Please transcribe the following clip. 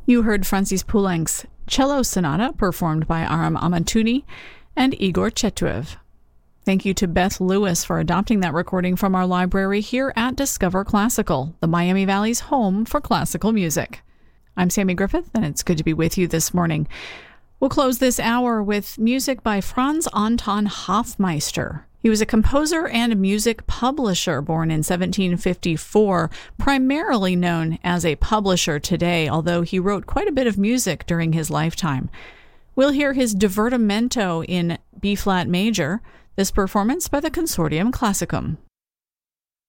You heard Francis Poulenc's Cello Sonata, performed by Aram Amatuni and Igor Chetuev. Thank you to Beth Lewis for adopting that recording from our library here at Discover Classical, the Miami Valley's home for classical music. I'm Sammy Griffith, and it's good to be with you this morning. We'll close this hour with music by Franz Anton Hofmeister. He was a composer and music publisher born in 1754, primarily known as a publisher today, although he wrote quite a bit of music during his lifetime. We'll hear his Divertimento in B-flat major, this performance by the Consortium Classicum.